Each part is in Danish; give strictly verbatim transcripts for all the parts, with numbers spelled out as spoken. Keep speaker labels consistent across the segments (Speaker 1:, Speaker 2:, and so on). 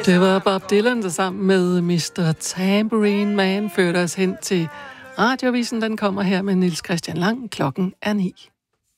Speaker 1: Det var Bob Dylan, der sammen med mister Tambourine Man førte os hen til Radioavisen. Den kommer her med Niels Christian Lang. Klokken er ni.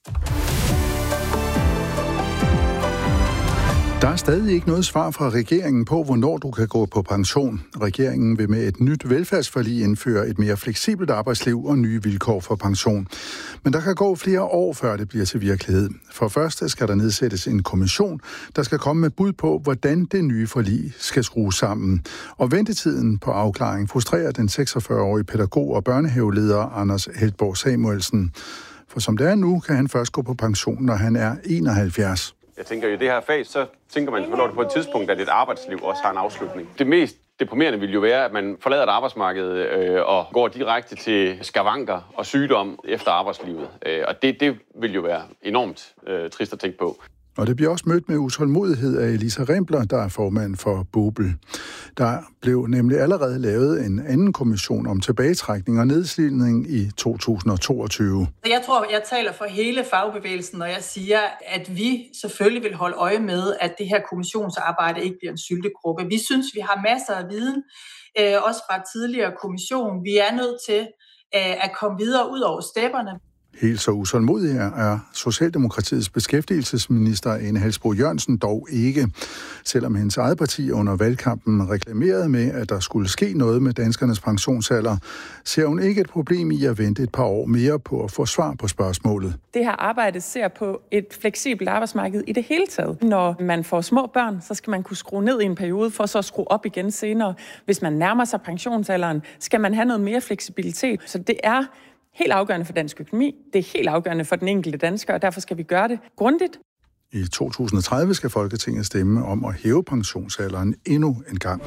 Speaker 2: Der er stadig ikke noget svar fra regeringen på, hvornår du kan gå på pension. Regeringen vil med et nyt velfærdsforlig indføre et mere fleksibelt arbejdsliv og nye vilkår for pension. Men der kan gå flere år, før det bliver til virkelighed. For først skal der nedsættes en kommission, der skal komme med bud på, hvordan det nye forlig skal skrues sammen. Og ventetiden på afklaring frustrerer den seksogfyrre-årige pædagog og børnehaveleder Anders Heltborg Samuelsen. For som det er nu, kan han først gå på pension, når han er enoghalvfjerds.
Speaker 3: Jeg tænker, i det her fag, så tænker man, hvornår det på et tidspunkt, at et arbejdsliv også har en afslutning. Det mest deprimerende vil jo være, at man forlader et arbejdsmarked øh, og går direkte til skavanker og sygdom efter arbejdslivet. Øh, og det, det vil jo være enormt øh, trist at tænke på.
Speaker 2: Og det bliver også mødt med utålmodighed af Elisa Rimpler, der er formand for BOBL. Der blev nemlig allerede lavet en anden kommission om tilbagetrækning og nedslidning i to tusind og toogtyve.
Speaker 4: Jeg tror, jeg taler for hele fagbevægelsen, når jeg siger, at vi selvfølgelig vil holde øje med, at det her kommissionsarbejde ikke bliver en syltekrukke. Vi synes, vi har masser af viden, også fra tidligere kommission. Vi er nødt til at komme videre ud over stepperne.
Speaker 2: Helt så utålmodig er Socialdemokratiets beskæftigelsesminister Ane Halsboe-Jørgensen dog ikke. Selvom hendes eget parti under valgkampen reklamerede med, at der skulle ske noget med danskernes pensionsalder, ser hun ikke et problem i at vente et par år mere på at få svar på spørgsmålet.
Speaker 5: Det her arbejde ser på et fleksibelt arbejdsmarked i det hele taget. Når man får små børn, så skal man kunne skrue ned i en periode, for så at skrue op igen senere. Hvis man nærmer sig pensionsalderen, skal man have noget mere fleksibilitet. Så det er helt afgørende for dansk økonomi, det er helt afgørende for den enkelte dansker, og derfor skal vi gøre det grundigt.
Speaker 2: I to tusind og tredive skal Folketinget stemme om at hæve pensionsalderen endnu en gang.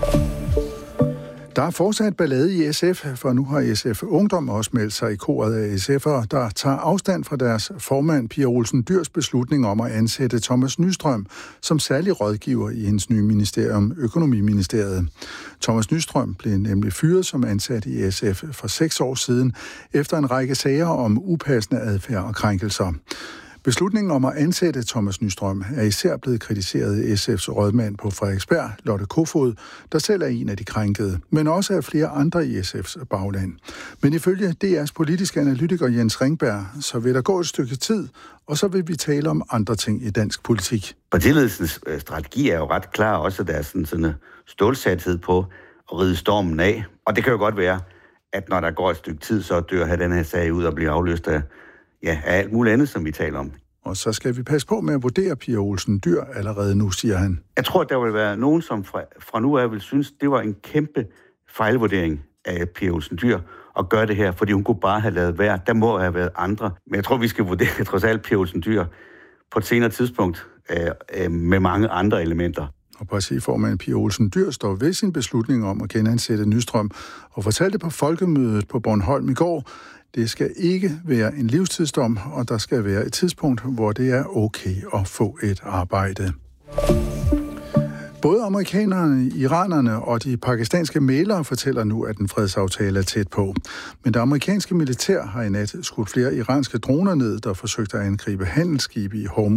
Speaker 2: Der er fortsat ballade i S F, for nu har S F Ungdom også meldt sig i koret af S F'ere, der tager afstand fra deres formand Pia Olsen Dyhrs beslutning om at ansætte Thomas Nystrøm som særlig rådgiver i hendes nye ministerium, Økonomiministeriet. Thomas Nystrøm blev nemlig fyret som ansat i S F for seks år siden, efter en række sager om upassende adfærd og krænkelser. Beslutningen om at ansætte Thomas Nystrøm er især blevet kritiseret af S F's rådmand på Frederiksberg, Lotte Kofod, der selv er en af de krænkede, men også af flere andre i S F's bagland. Men ifølge D R's politiske analytiker Jens Ringberg, så vil der gå et stykke tid, og så vil vi tale om andre ting i dansk politik.
Speaker 6: Partiledelsens strategi er jo ret klar, også der er sådan, sådan en stålsathed på at ride stormen af. Og det kan jo godt være, at når der går et stykke tid, så dør den her sag ud og bliver afløst af Ja, af alt muligt andet, som vi taler om.
Speaker 2: Og så skal vi passe på med at vurdere Pia Olsen Dyhr allerede nu, siger han.
Speaker 6: Jeg tror, der vil være nogen, som fra, fra nu af vil synes, det var en kæmpe fejlvurdering af Pia Olsen Dyhr at gøre det her, fordi hun kunne bare have lavet være. Der må have været andre. Men jeg tror, vi skal vurdere trods alt Pia Olsen Dyhr på et senere tidspunkt øh, øh, med mange andre elementer.
Speaker 2: Og partiformand Pia Olsen Dyhr står ved sin beslutning om at genansætte Nystrøm og fortalte på folkemødet på Bornholm i går, det skal ikke være en livstidsdom, og der skal være et tidspunkt, hvor det er okay at få et arbejde. Både amerikanerne, iranerne og de pakistanske mælere fortæller nu, at en fredsaftale er tæt på. Men det amerikanske militær har i nat skudt flere iranske droner ned, der forsøgte at angribe handelsskibe i Hormuz.